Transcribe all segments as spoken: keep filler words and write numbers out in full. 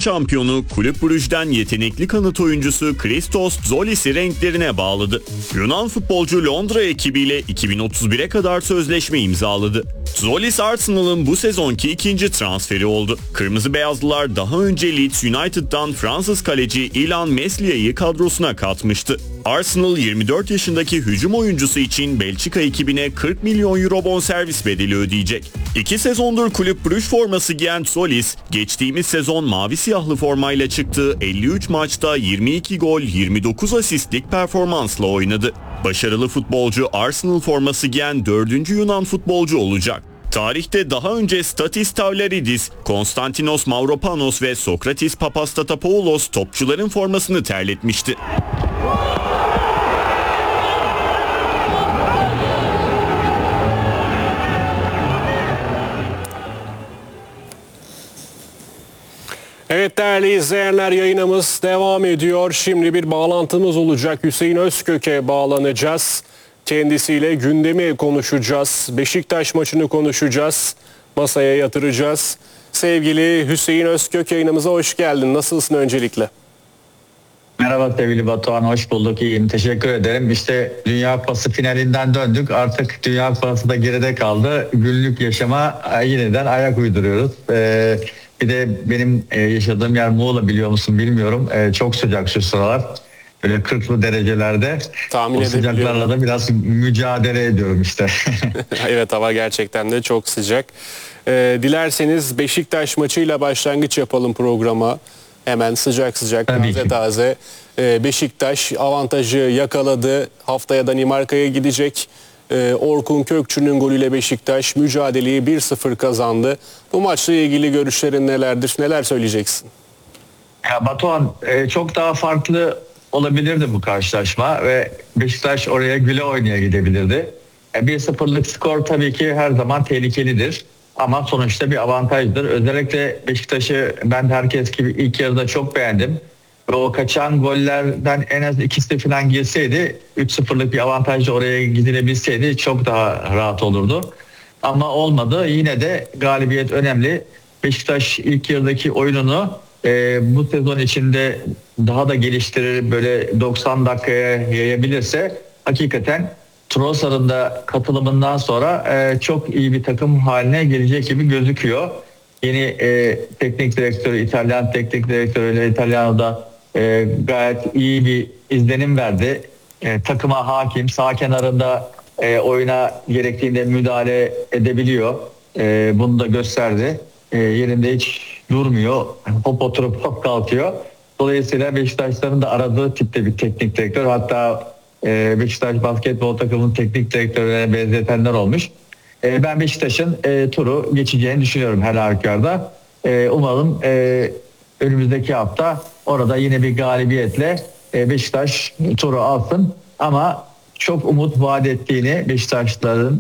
şampiyonu Kulüp Brugge'den yetenekli kanat oyuncusu Christos Zolis'i renklerine bağladı. Yunan futbolcu Londra ekibiyle iki bin otuz bire kadar sözleşme imzaladı. Zolis Arsenal'ın bu sezonki ikinci transferi oldu. Kırmızı beyazlılar daha önce Leeds United'dan Fransız kaleci Ilan Meslia'yı kadrosuna katmıştı. Arsenal yirmi dört yaşındaki hücum oyuncusu için Belçika ekibine kırk milyon euro bonservis bedeli ödeyecek. İki sezondur Kulüp Brugge forması giyen Zolis, geçtiğimiz sezon mavi siyahlı formayla çıktığı elli üç maçta yirmi iki gol, yirmi dokuz asistlik performansla oynadı. Başarılı futbolcu Arsenal forması giyen dördüncü Yunan futbolcu olacak. Tarihte daha önce Statis Tavlaridis, Konstantinos Mavropanos ve Sokratis Papastatopoulos topçuların formasını terletmişti. Evet değerli izleyenler, yayınımız devam ediyor. Şimdi bir bağlantımız olacak. Hüseyin Özkök'e bağlanacağız. Kendisiyle gündemi konuşacağız. Beşiktaş maçını konuşacağız. Masaya yatıracağız. Sevgili Hüseyin Özkök, yayınımıza hoş geldin. Nasılsın öncelikle? Merhaba sevgili Batuhan, hoş bulduk, iyiyim, teşekkür ederim. İşte Dünya Kupası finalinden döndük, artık Dünya Kupası da geride kaldı. Günlük yaşama yeniden ayak uyduruyoruz. Ee, bir de benim yaşadığım yer Muğla, biliyor musun bilmiyorum. Ee, çok sıcak şu sıralar. Böyle kırklı derecelerde. Tahmin o sıcaklarla da biraz mücadele ediyorum işte. Evet, hava gerçekten de çok sıcak. Ee, dilerseniz Beşiktaş maçıyla başlangıç yapalım programa. Hemen sıcak sıcak, Tabii taze ki. taze. Ee, Beşiktaş avantajı yakaladı. Haftaya Danimarka'ya gidecek. Ee, Orkun Kökçü'nün golüyle Beşiktaş mücadeleyi bir sıfır kazandı. Bu maçla ilgili görüşlerin nelerdir? Neler söyleyeceksin? Ya Batuhan, e, çok daha farklı olabilirdi bu karşılaşma ve Beşiktaş oraya güle oynaya gidebilirdi. E, bir sıfırlık skor tabii ki her zaman tehlikelidir. Ama sonuçta bir avantajdır. Özellikle Beşiktaş'ı ben herkes gibi ilk yarıda çok beğendim. Ve o kaçan gollerden en az ikisi falan girseydi, üç sıfırlık bir avantajla oraya gidilebilseydi çok daha rahat olurdu. Ama olmadı. Yine de galibiyet önemli. Beşiktaş ilk yarıdaki oyununu e, bu sezon içinde daha da geliştirir, böyle doksan dakikaya yayabilirse hakikaten Trossard'ın da katılımından sonra e, çok iyi bir takım haline gelecek gibi gözüküyor. Yeni e, teknik direktörü, İtalyan teknik direktörü İtalyano'da e, gayet iyi bir izlenim verdi. E, takıma hakim, sağ kenarında e, oyuna gerektiğinde müdahale edebiliyor. E, bunu da gösterdi. E, yerinde hiç durmuyor. Hop oturup hop kalkıyor. Dolayısıyla Beşiktaşların da aradığı tipte bir teknik direktör. Hatta Beşiktaş basketbol takımının teknik direktörüne benzetenler olmuş. Ben Beşiktaş'ın turu geçeceğini düşünüyorum her halükarda. Umarım önümüzdeki hafta orada yine bir galibiyetle Beşiktaş turu alsın. Ama çok umut vaat ettiğini, Beşiktaşlıların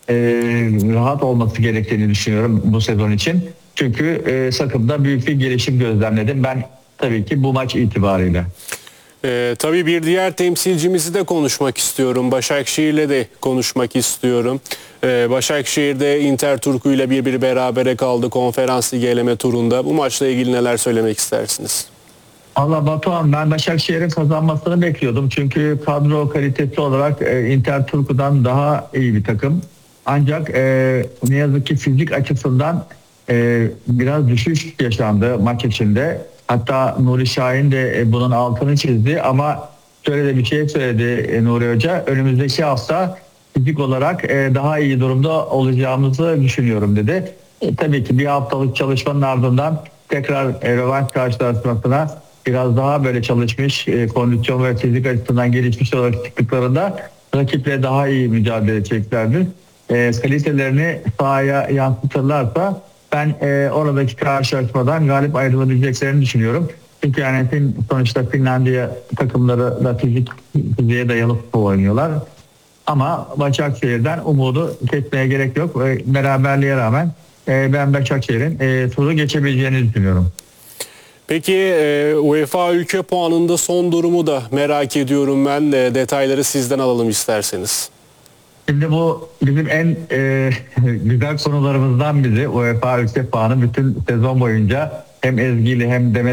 rahat olması gerektiğini düşünüyorum bu sezon için. Çünkü takımda büyük bir gelişim gözlemledim ben tabii ki bu maç itibariyle. Ee, tabii bir diğer temsilcimizi de konuşmak istiyorum. Başakşehir'le de konuşmak istiyorum. Ee, Başakşehir'de Inter Turku ile bir bir berabere kaldı konferans ligi eleme turunda. Bu maçla ilgili neler söylemek istersiniz? Allah Batuhan, ben Başakşehir'in kazanmasını bekliyordum. Çünkü kadro kalitesi olarak e, Inter Turku'dan daha iyi bir takım. Ancak e, ne yazık ki fizik açısından e, biraz düşüş yaşandı maç içinde. Hatta Nuri Şahin de bunun altını çizdi ama şöyle de bir şey söyledi Nuri Hoca. Önümüzdeki hafta fizik olarak daha iyi durumda olacağımızı düşünüyorum dedi. E, tabii ki bir haftalık çalışmanın ardından tekrar rövanş karşılaşmasına biraz daha böyle çalışmış, kondisyon ve fizik açısından gelişmiş olarak çıktıklarında rakiple daha iyi mücadele edeceklerdir. E, kalitelerini sahaya yansıtırlarsa ben e, oradaki karşılaşmadan galip ayrılabileceklerini düşünüyorum. Çünkü yani sonuçta Finlandiya takımları da fizik fiziğe dayalı futbol oynuyorlar. Ama Başakşehir'den umudu kesmeye gerek yok. E, beraberliğe rağmen e, ben Başakşehir'in e, turu geçebileceğini düşünüyorum. Peki e, UEFA ülke puanında son durumu da merak ediyorum ben. E, detayları sizden alalım isterseniz. Şimdi bu bizim en e, güzel konularımızdan biri UEFA ülke puanı. Bütün sezon boyunca hem Ezgi ile hem Demet